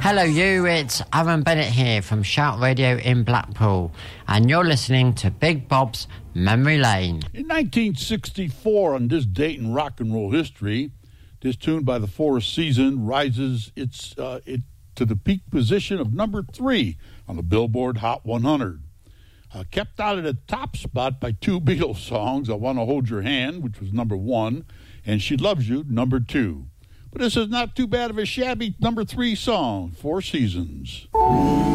Hello you, it's Aaron Bennett here from Shout Radio in Blackpool, and you're listening to Big Bob's Memory Lane. In 1964, on this date in rock and roll history, this tune by the Four Seasons rises to the peak position of number 3 on the Billboard Hot 100. Kept out of the top spot by 2 Beatles songs, I Want to Hold Your Hand, which was number 1, and She Loves You, number 2. But this is not too bad of a shabby number 3 song, Four Seasons.